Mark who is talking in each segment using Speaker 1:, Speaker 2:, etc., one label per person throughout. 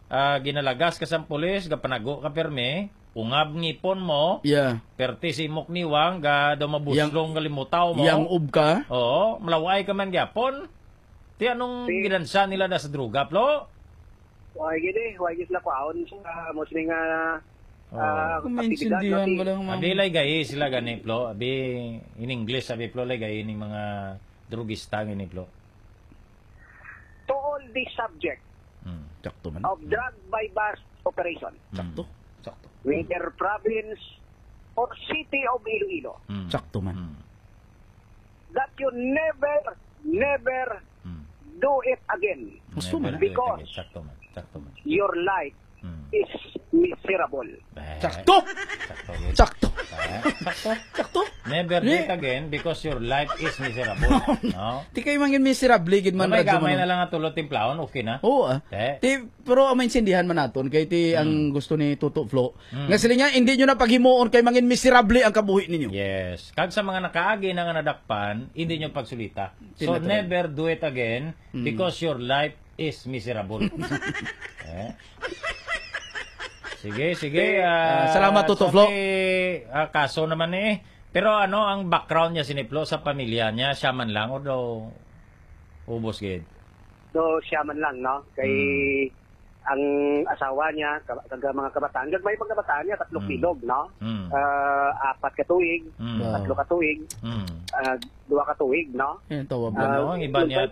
Speaker 1: ginalagas ka sa pulis, gapanago ka perme, ungab ngipon mo, perti simok niwang, ga dumabuslong galimutaw mo.
Speaker 2: Yang ub ka?
Speaker 1: Oo, malaway ka man gyapon. Ti anong ginansa nila da sa druga, Plo?
Speaker 3: Huwag sila kwaon sa musling
Speaker 2: kuminsindihan mo lang, ma'am.
Speaker 1: Abi lay gayi sila gani, Plo. Abi, in English, abi Plo, lay gayi ni mga drugista gani, Plo.
Speaker 3: To all the subject of drug by bus operation, whether province or city of Iloilo,
Speaker 2: sakto man.
Speaker 3: That you never do it again. Because your life is miserable.
Speaker 2: Sakto! Sakto!
Speaker 1: Sakto! Never do it again because your life is miserable. No?
Speaker 2: Di kayo mangin miserable, gid man.
Speaker 1: May gamay na lang ang tulot timplaon, okay na?
Speaker 2: Oo pero ang maintindihan man naton, kay ti ang gusto ni Tuto Flo. Nga sila nga, hindi nyo na paghimuon kay mangin miserable ang kabuhi ninyo.
Speaker 1: Yes. Kag sa mga nakaagi na nga nadakpan, hindi nyo pagsulita. So, never do it again because your life is miserable. Sige.
Speaker 2: Salamat, Tuto Flo.
Speaker 1: Kaso naman Pero ano ang background niya siniplo sa pamilya niya? Siya man lang o daw ubos gid?
Speaker 3: So, siya man lang, no? Kay ang asawa niya, mga kabataan, may pagkabataan niya, 3 kilog, no? 4 katuig, 3 katuig, 2 katuig, no?
Speaker 2: Tawag
Speaker 1: ang iba niya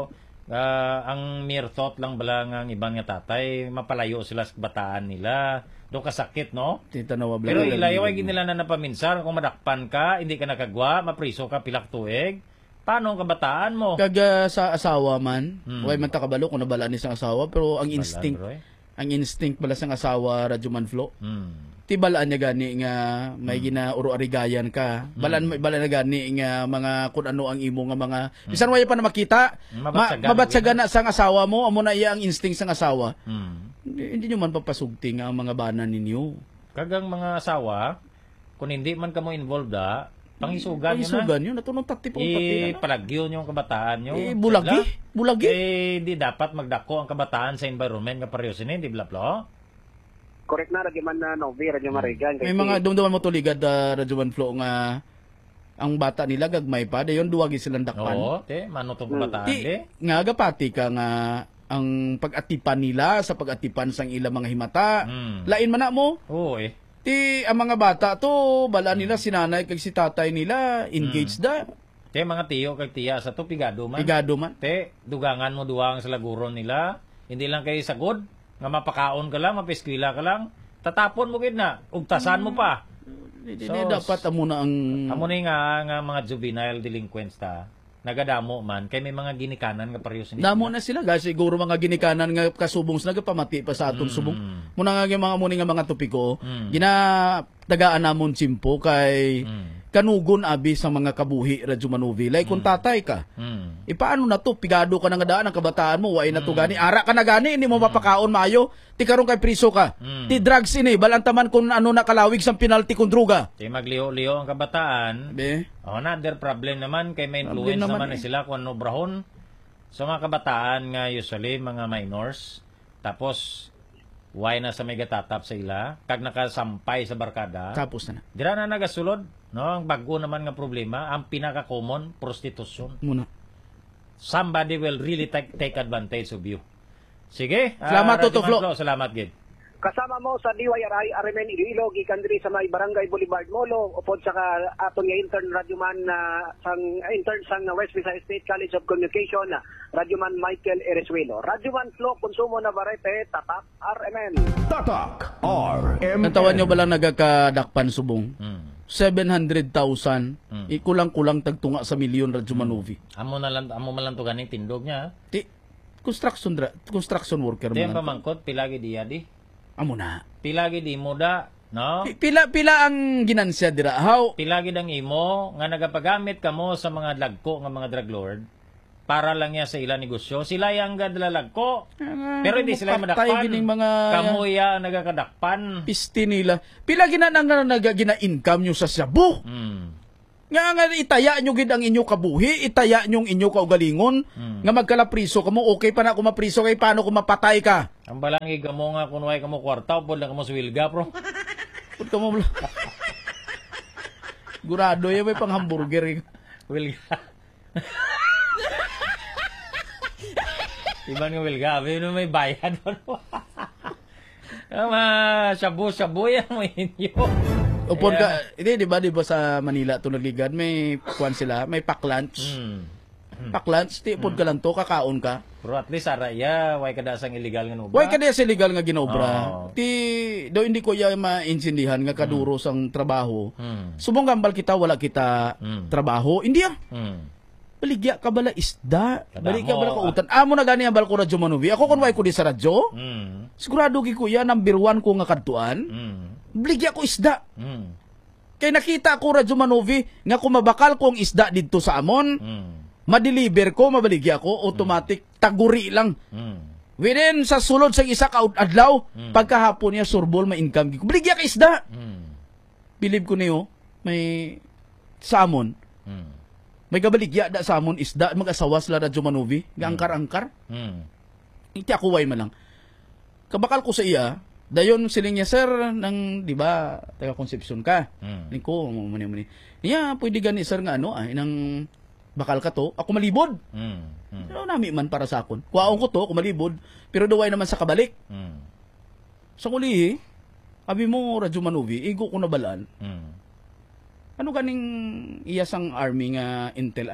Speaker 1: ang mere thought lang bala ang ibang nga tatay, mapalayo sila sa kabataan nila. Do kasakit, no? Pero ilayaway nila na napaminsan, kung madakpan ka, hindi ka nakagwa, mapriso ka pilak tuig. Paano ang kabataan mo?
Speaker 2: Kaga sa asawa man, way man ta kabalo kung nabala ni sa asawa, pero ang instinct bala sa asawa radyo man Flo. Ti balaan niya gani nga may ginauro-arigayan ka. Balaan na gani nga mga kun ano ang imo nga mga bisan way pa na makita, mabatsagan na sang asawa mo, amo na iya ang instinct sang asawa. Hindi nyo man papasugti nga ang mga banan ninyo.
Speaker 1: Kagang mga asawa, kung hindi man kamo involved pangisugan
Speaker 2: nyo na. Natunong
Speaker 1: palagyo nyo ang kabataan nyo.
Speaker 2: Bulagi.
Speaker 1: Di dapat magdako ang kabataan sa environment nga pareho sinin, di blaplo?
Speaker 3: Correct na, radyo man na novi, radyo marigan.
Speaker 2: May mga dumduman mo tuligad, radyo man Flo, nga ang bata nila gagmay pa, dayon duwagi silang dakpan.
Speaker 1: Oo, manutong kabataan
Speaker 2: nga agapati ka nga ang pag-atipan nila sa pag-atipan sang ilang mga himata. Lain man na mo.
Speaker 1: Oo
Speaker 2: Ti ang mga bata to, bala nila sinanay kag si tatay nila engaged da.
Speaker 1: Mga tiyo kag tiya sa to pigado man. Dugangan mo duwang sa laguron nila. Hindi lang kay sagod nga mapakaon ka lang, mapiskwila ka lang. Tatapon mo gid na, ugtasan mo pa.
Speaker 2: Dapat amo na ang
Speaker 1: nga mga juvenile delinquents nagadamo man kay may mga ginikanan nga pareho sila.
Speaker 2: Damo na sila guys, siguro mga ginikanan nga kasubong nagapamati pa sa aton subong. Muna nga mga mga topiko, ginadagaan namon simpo kay kanugon abi sa mga kabuhi radyo manuvi. Like kung tatay ka. Paano na to? Pigado ka na nga daan ang kabataan mo, way na to gani. Ara ka na gani, hindi mo mapakaon maayo. Ti karon kay priso ka. Ti drugs ini, balantaman kung ano nakalawig sa penalty kung druga.
Speaker 1: Ti magliho-liho ang kabataan. Another problem naman kay may influence naman sila kung ano brahon. So mga kabataan nga usually mga minors. Tapos way na sa may gatatap sa ila, kag nakasampay sa barkada.
Speaker 2: Tapos na.
Speaker 1: Dira na nagasulod, no? Ang bago naman nga problema, ang pinaka-common prostitution.
Speaker 2: Muna.
Speaker 1: Somebody will really take advantage of you. Sige.
Speaker 2: Salamat Tuto Flo.
Speaker 1: Salamat gid.
Speaker 3: Kasama mo sa DYRI Arimen Iloilo gikan diri sa may Barangay Boulevard Molo upod sa aton nga intern radyoman sang intern sang West Visayas State College of Communication radyoman Michael Eresuelo. Radyoman Flo konsumo na barete tatak RMN.
Speaker 4: Tatak RMN.
Speaker 2: Natawan nyo ba lang nagakadakpan subong? 700,000 kulang-kulang tagtunga sa milyon radyo manuvi.
Speaker 1: Amo man lang to ganing tindog niya.
Speaker 2: Construction worker
Speaker 1: man. Pamangkot pilagi diya di.
Speaker 2: Amo na.
Speaker 1: Pilagi di mo no?
Speaker 2: Pila ang ginansya dira. How?
Speaker 1: Pilagi dang imo nga nagapagamit kamo sa mga lagko nga mga drug lord para lang niya sa ilang negosyo. Sila yang gadlalagko. Pero hindi sila madakpan. Kamo ya ang nagakadakpan.
Speaker 2: Pisti nila. Pila gina-income nyo sa Cebu. Nga itaya nyo gid ang inyo kabuhi, itaya nyo ang inyo kaugalingon, nga magkalapriso kamo, okay pa na kung mapriso kay paano kung mapatay ka.
Speaker 1: Ang balangi mo nga kung way ka mo kwarta, upod lang ka mo swilga, bro.
Speaker 2: Put ka mo Gurado yan, may pang hamburger.
Speaker 1: Wilga. Iban nga wilga, may bayad. Shabu-shabu yan mo inyo.
Speaker 2: Upon ka, di ba sa Manila ito nagligad, may kuwan sila, may pack lunch. Pack lunch, upon ka lang to, kakaon ka.
Speaker 1: Pero at least, araya, way kada sang illegal nga nobra.
Speaker 2: Way kada sa illegal nga ginobra. Daw hindi ko ya maintindihan nga kaduro sang trabaho. Subong gambal kita, wala kita trabaho. Hindi baligya ka bala isda. Balik ka bala kautan. Amo na gani ang balko radyo manubi. Ako kung way ko di sa radyo, sigurado ki kuya, number 1 ko nga kadtuan. Baligya ko isda. Kaya nakita ko radyo manubi, nga kumabakal kong isda dito sa amon. Ma-deliver ko, mabaligya ko, automatic, taguri lang. Within sa sulod sa isa ka adlaw, pagkahapon niya surbol, ma-income ko. Baligya ka isda. Believe ko niyo, may salmon. May gabaligya da salmon isda, mag-asawas la radyo manubi, angkar-angkar. Iti ako way man lang. Kabakal ko sa iya, dayon siling niya, sir, nang, di ba, taga Concepcion ka. Niko, mani. Niya, pwede gani, sir, nga inang bakal ka to, ako malibod. Pero nami man para sa akon. Kuwaon ko to, ako malibod, pero daway naman sa kabalik. Sa kuli, abi mo, radyo manubi, igo ko na balaan. Ano ganing iyasang army nga intel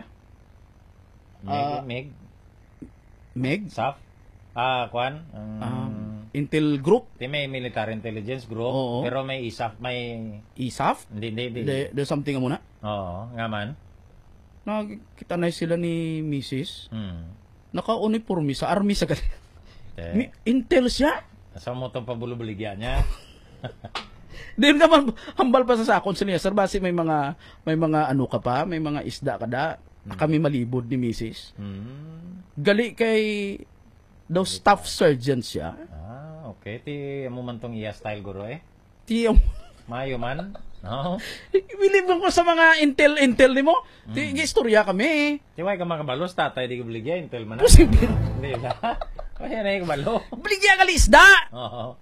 Speaker 2: Meg?
Speaker 1: SAF? Kwan?
Speaker 2: Intel group?
Speaker 1: May military intelligence group.
Speaker 2: Oo.
Speaker 1: Pero may ISAF, may...
Speaker 2: ISAF?
Speaker 1: Hindi.
Speaker 2: There's something muna?
Speaker 1: Oo, nga man.
Speaker 2: Nakita na sila ni Mrs. Naka-uniforme sa army sa Intel siya?
Speaker 1: Asa mo itong pabulo-buligya niya?
Speaker 2: Di naman hambal pa sa sakon sila, sir, basi may mga ano ka pa, may mga isda ka da. Kami malibod ni Mrs. Gali kay daw staff sergeant siya.
Speaker 1: Okay. Ti mo man tong iya style guro
Speaker 2: Ti
Speaker 1: mayo man. No.
Speaker 2: Believe ko sa mga intel nimo. Ti istorya kami.
Speaker 1: Ti way ka makabalos tatay di ka buligya intel man.
Speaker 2: Posible.
Speaker 1: Hindi ba? Kaya na yung balo.
Speaker 2: Buligya ka isda.
Speaker 1: Oo.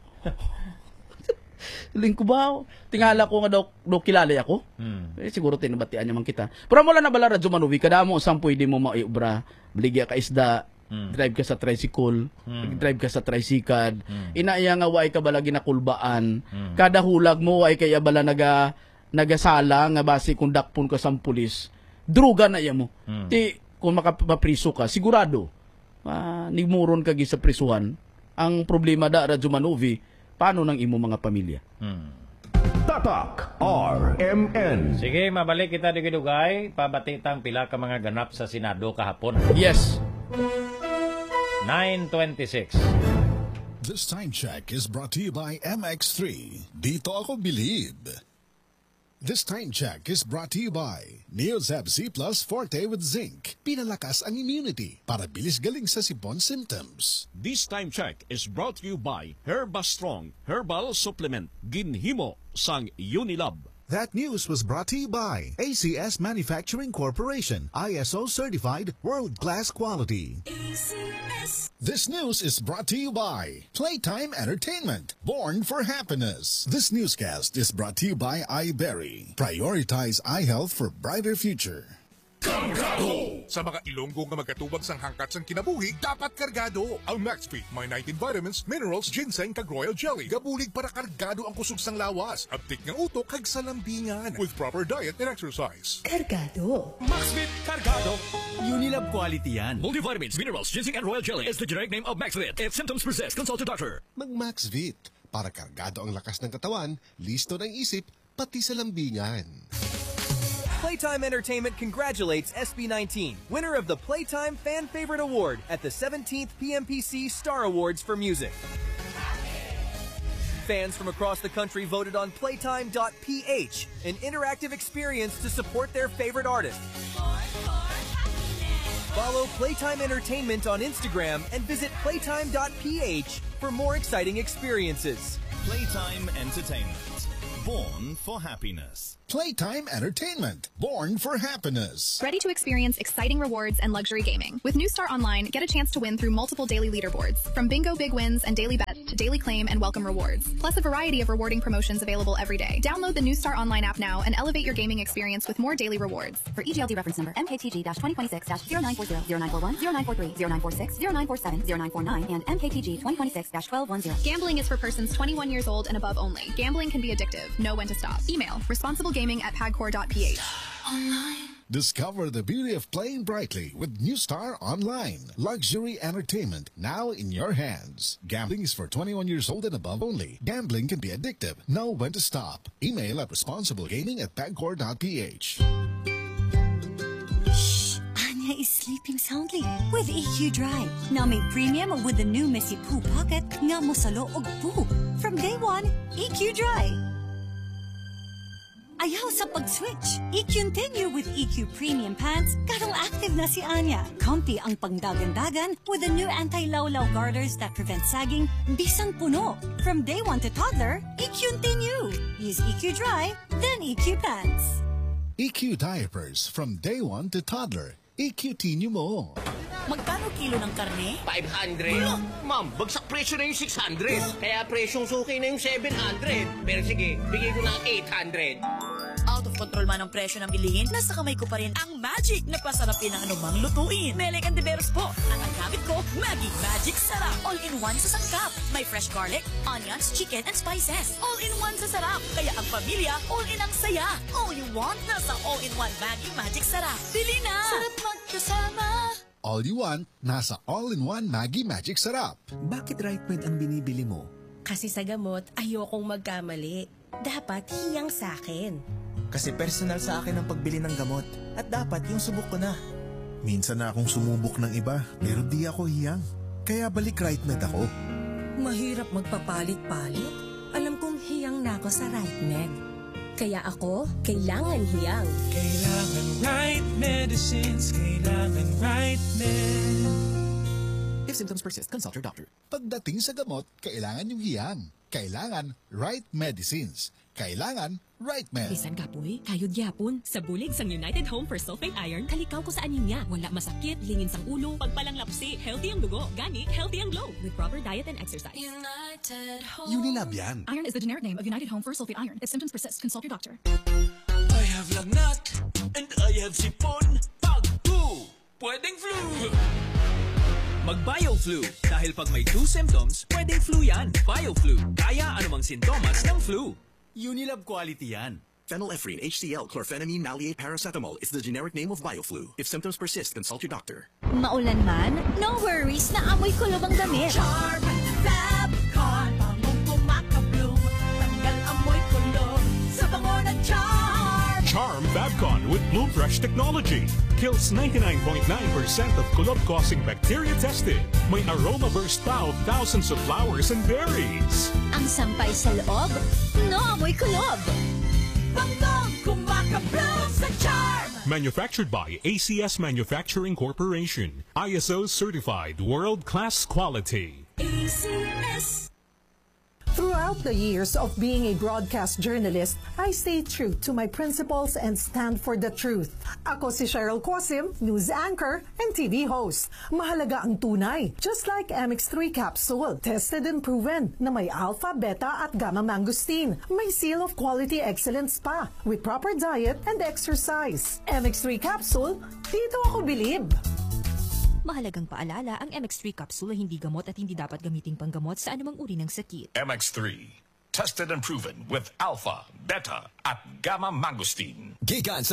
Speaker 2: Lingko ba? Tingala ko nga daw kilala ako. Siguro tinabatian niya man kita. Pero mula na bala radyo manuwi, kada mo saan pwede mo maiubra. Baligya ka isda, drive ka sa tricycle, drive ka sa tricycad, inaya nga way ka bala ginakulbaan, kada hulag mo way kaya bala nagasala nga basi kung dakpon ka sa pulis, druga na iya mo. Ti, kung makapapriso ka, sigurado, nigmuron ka sa prisuhan. Ang problema da radyo manuwi, paano ng imo mga pamilya?
Speaker 4: Tatak RMN.
Speaker 1: Sige, mabalik kita di Dugay. Pabati tang pila ka mga ganap sa Senado kahapon.
Speaker 2: Yes.
Speaker 1: 9:26.
Speaker 5: This time check is brought to you by MX3. Dito ako believe. This time check is brought to you by Neozab C Plus Forte with Zinc. Pinalakas ang immunity para bilis galing sa sipon symptoms.
Speaker 6: This time check is brought to you by Herbastrong Herbal Supplement. Ginhimo sang Unilab.
Speaker 5: That news was brought to you by ACS Manufacturing Corporation, ISO certified world-class quality. ACS. This news is brought to you by Playtime Entertainment, born for happiness. This newscast is brought to you by iBerry. Prioritize eye health for brighter future.
Speaker 7: Kargado! Sa mga Ilonggo nga magkatubag sang hangkat sang kinabuhi, dapat kargado. Ang MaxFit may 19 vitamins, minerals, ginseng, kag royal jelly. Gabulig para kargado ang kusog sang lawas. Abtik nga utok kag salambingan. With proper diet and exercise.
Speaker 8: Kargado.
Speaker 6: MaxFit Kargado.
Speaker 9: Unilab quality yan.
Speaker 6: Multivitamins, minerals, ginseng, and royal jelly is the generic name of MaxFit. If symptoms persist, consult your doctor.
Speaker 5: Mag-MaxVit. Para kargado ang lakas ng katawan, listo ng isip, pati sa lambingan.
Speaker 10: Playtime Entertainment congratulates SB19, winner of the Playtime Fan Favorite Award at the 17th PMPC Star Awards for Music. Fans from across the country voted on Playtime.ph, an interactive experience to support their favorite artist. Follow Playtime Entertainment on Instagram and visit Playtime.ph for more exciting experiences.
Speaker 9: Playtime Entertainment, born for happiness.
Speaker 5: Playtime Entertainment, born for happiness.
Speaker 8: Ready to experience exciting rewards and luxury gaming. With New Star Online, get a chance to win through multiple daily leaderboards, from bingo big wins and daily bet to daily claim and welcome rewards, plus a variety of rewarding promotions available every day. Download the New Star Online app now and elevate your gaming experience with more daily rewards.
Speaker 11: For EGLD reference number MKTG-2026-0940, 0940, 0943, 0946, 0947, 0949, and MKTG-2026-1210.
Speaker 8: Gambling is for persons 21 years old and above only. Gambling can be addictive. Know when to stop. Email responsiblegaming@pagcor.ph.
Speaker 5: Discover the beauty of playing brightly with New Star Online. Luxury entertainment now in your hands. Gambling is for 21 years old and above only. Gambling can be addictive. Know when to stop. Email at responsiblegaming@pagcor.ph.
Speaker 11: Anya is sleeping soundly with EQ Dry. Now may premium with the new Messy Poo Pocket nga mo sa loob poo. From day one, EQ Dry. Ayaw sa pag-switch. I-continue with EQ Premium Pants. Karong active na si Anya. Comfy ang pangdagan-dagan with the new anti-lawlaw garters that prevent sagging bisan puno. From day one to toddler, I-continue. Use EQ Dry, then EQ Pants.
Speaker 5: EQ Diapers from day one to toddler. EQ-tinyo mo.
Speaker 12: Magkano kilo ng karne?
Speaker 13: 500. Ma'am, bagsak presyo na yung 600. Kaya presyong suki na yung 700. Pero sige, bigay ko na 800.
Speaker 12: Out of control man ang presyo ng bilihin, nasa kamay ko pa rin ang magic na pasarapin ng anumang lutuin. Melek and Diveros po. At ang gamit ko, Maggi Magic Sarap. All-in-one sa sangkap. May fresh garlic, onions, chicken, and spices. All-in-one sa sarap. Kaya ang pamilya, all-in ang saya. All you want, nasa all-in-one Maggi Magic Sarap. Bili na! Sarap magkasama.
Speaker 5: All you want, nasa all-in-one Maggi Magic Sarap.
Speaker 14: Bakit Right Med ang binibili mo?
Speaker 15: Kasi sa gamot, ayokong magkamali. Dapat hiyang sa akin.
Speaker 14: Kasi personal sa akin ang pagbili ng gamot. At dapat yung subok ko na.
Speaker 16: Minsan na akong sumubok ng iba, pero di ako hiyang. Kaya balik Right Med ako.
Speaker 15: Mahirap magpapalit-palit. Alam kong hiyang na ako sa Right Med. Kaya ako, kailangan hiyang.
Speaker 17: Kailangan Right Medicines, kailangan Right Med.
Speaker 14: If symptoms persist, consult your doctor.
Speaker 5: Pagdating sa gamot, kailangan yung hiyang. Kailangan Right Medicines. Kailangan Right Med.
Speaker 18: Bisan kapoy, kayod gyapon. Sa bulig sang United Home for Sulfate Iron, kalikaw ko sa anemia. Wala masakit, lingin sang ulo, pagpalang lapsi, healthy ang dugo, gani, healthy ang glow. With proper diet and exercise.
Speaker 15: United Home.
Speaker 16: Unilab yan.
Speaker 8: Iron is the generic name of United Home for Sulfate Iron. If symptoms persist, consult your doctor.
Speaker 17: I have lagnat and I have sipon. Pag 2, pwedeng flu.
Speaker 10: Mag-BioFlu. Dahil pag may 2 symptoms, pwedeng flu yan. BioFlu. Kaya anumang sintomas ng flu.
Speaker 9: Unilab quality yan.
Speaker 19: Phenylephrine, HCl, chlorphenamine, maleate, paracetamol is the generic name of BioFlu. If symptoms persist, consult your doctor.
Speaker 11: Maulan man, no worries na amoy kulob ang damit.
Speaker 12: Charm Fabcon, pangong kumakabloom. Tanggal amoy kulob sa bango ng Charm.
Speaker 6: Charm Fabcon with Bloom Fresh technology. Kills 99.9% of kulob-causing bacteria tested. May aroma burst pa of thousands of flowers and berries.
Speaker 11: Ang sampay sa loob, no amoy kulob.
Speaker 12: Bangong kumakabloom sa Charm.
Speaker 6: Manufactured by ACS Manufacturing Corporation. ISO certified world-class quality.
Speaker 15: ACS.
Speaker 20: Throughout the years of being a broadcast journalist, I stay true to my principles and stand for the truth. Ako si Cheryl Quasim, news anchor and TV host. Mahalaga ang tunay, just like MX3 capsule. Tested and proven na may alpha, beta at gamma mangosteen. May seal of quality excellence pa with proper diet and exercise. MX3 capsule, dito ako bilib.
Speaker 18: Mahalagang paalala, ang MX3 capsule ay hindi gamot at hindi dapat gamiting panggamot sa anumang uri ng sakit.
Speaker 7: MX3, tested and proven with alpha, beta, at gamma mangosteen.
Speaker 9: Gigan sa